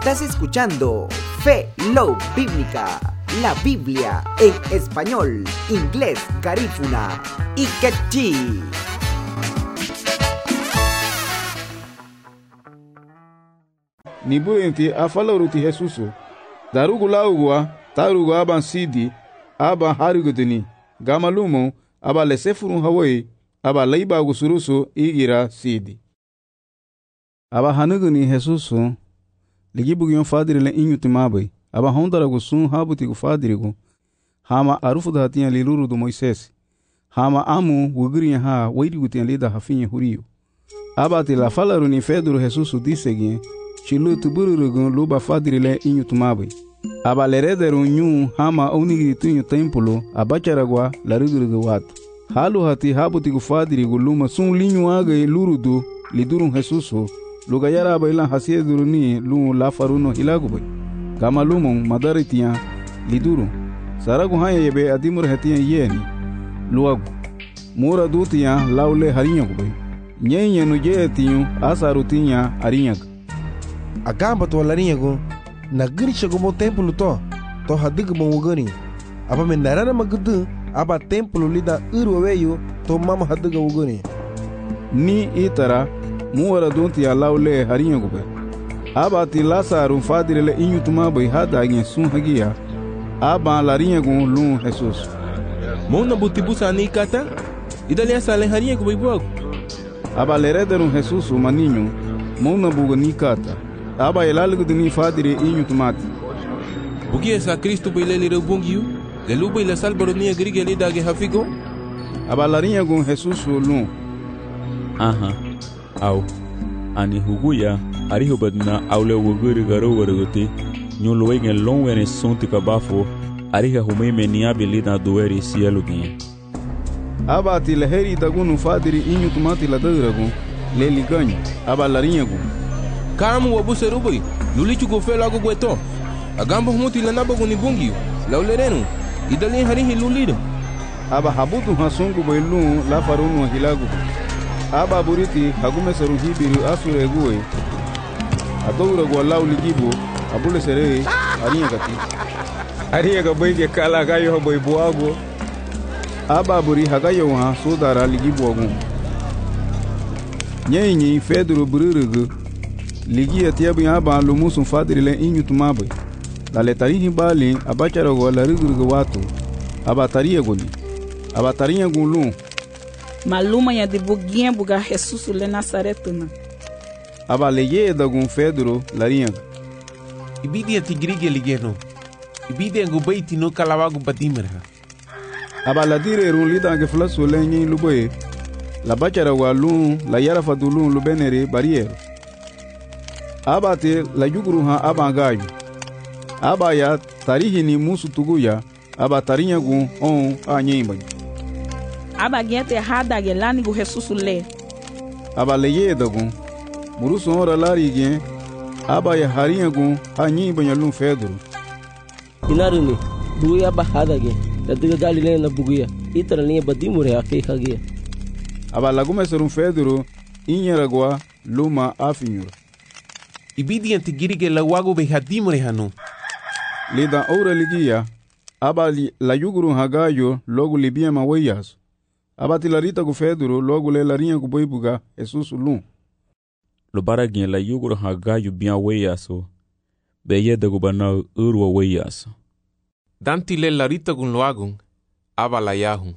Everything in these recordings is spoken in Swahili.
Estás escuchando Fe Love Bíblica, la Biblia en español, inglés, garífuna y quechí. Nibuenti afalaruti Jesusu. Darugulaugua, tarugu aban sidi, aban harigudini, gamalumo, aba lesefurun Hawaii, aba leiba gusurusu igira sidi. Aba hanuguni Jesusu, ligibugion fadirile inyutimabai, aba hondaragu sun habutigu fadirigu, hama arufuda hatiya liluru do Moisés, hama amu wuguriya ha wairigutiya lida hafinye huriyo. Aba tila falaruni Fedro Jesusu disegin, chilu tubururugun luba fadirile inyutimabai. Aba lerederu nyu hama onigiri tunyu templo abacharagwa larigurugu watu. Halu hati habutigu fadirigu luma sun linyu agai lurudu lidurun Jesusu, lugayara bailan hasieduru ni lu lafaruno hilagubai. Kama lumon madaritiya lidurun. Saragu hanya yebe adimur hetiya yeni luagu. Mura dutiya laule harinyagubai. Nyenye nuje etiyu asarutinya arinyagu. Agamba to larinyagu. Nagiri shagumo templo to hadigu mawugani. Aba menarana magudu aba templo lida urweyu to mama hadiga wugani. Ni itara muwara donti ya laule harinyo gube. Aba ti Lasaru fadirile inyutuma bai hadagen sun hagia. Aba larinyo gun lun Jesus. Mona butibusa ni kata? Idalia salen harinyo gube buagu. Aba lerederun Jesus maninyo. Mona buga ni kata. Aba elaligu dini fadire inyutumati. Bugia sa Kristo bai lelire bungiu. Lelu bai la salbaro ni agrige li dage hafigo. Aba larinyo gun Jesus lun. Aha. Au ani huguya ariho badna aule wuguri garo warguti nyolo wegen longwene sonti kabafo ariha humeme niabi na doeri sielu gin. Aba ti leheri dagunu fadiri inyutumati la dagragu leli ganyu aba larinyagu. Kamu wabuserubai lulichu gofela go gweto. Agamba humuti la nabagu ni bungiu laulerenu idalin harihi lulido. Aba habutu hasungu bailun la farunu hilagu. Aba buriti hagume seru hibiru asure guwe. Adoura gwa lauli gibo abule sere ariya gati. Ariya ga boyge kala gayo boy buago. Aba buri hagayo ha sodara ligibo agun. Nyenyi Fedro bururugu. Ligi atiabu aba lumusun fadirile inyutumabe. La letarihi bali abachara gwa larigurugu watu. Aba tariya goli. Aba tariya gulun. Maluma ya de buguinha buga Jesus le Nazaretuna. Aba leye dagun Fedro larinyaga. Ibidi atigrige ligeno. Ibidi ngubaiti no kalawagu badimerha. Aba ladire run lidange flaso lenyi luboye. La bachara walun la yarafa dulun lubenere barriere. Aba te la yuguruha aba gayu. Aba ya tarihi ni musu tuguya. Aba tarinyagun on anyimba. Aba gente errada gelani go Jesus le. Aba leye dagun. Murusu ora lari gen. Aba ya harinyagun anyimba nyalun Fedro. Inaruni buguya bahada ge. Tadiga galile na buguya. Itara linha badimure akeka ge. Aba lagume serun Fedro inyaragwa luma afinyura. Ibidi antigirige la wago behadimure hanu. Lida ora ligia. Aba la yuguru hagayo logo libia mawayas. Aba tilarita gu Fedro logo le larinha gu boibuga Jesus lun. Lo baragin la yuguru hagayo bien weyaso. Beye de gubana urwa weyaso. Danti le larita gun loagun. Aba la yahun.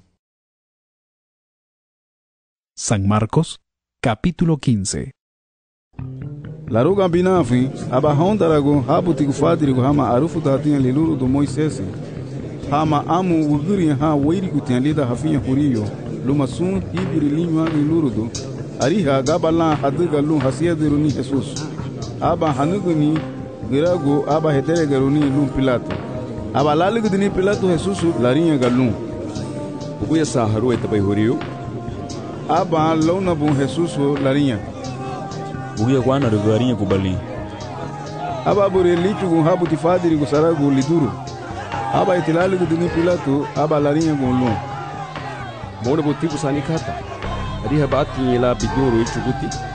San Marcos, capítulo 15. La ruga binafi, aba hondarago habutigu fadirigu hama arufu datinha liluru do Moisés. Hama amu wuguri ha wairigu tian lida hafinha huriyo. Luma sun hibiri linyu agi lurudu. Ariha gabala hadiga lun hasiediru ni Jesus. Aba hanuguni girago aba heteregaru ni lun Pilato. Aba laligu dini Pilato Jesus larinha galun. Uguya sa haru etabai huriyo. Aba launa bun Jesus larinha. Uguya kwana rugarinha kubali. Aba bure lichu gun habuti fadirigu saragu liduru. Aba itilaligu dini Pilato aba larinha gun lun. Mona butibu sani kata. Ariha bati la biduru ichuguti.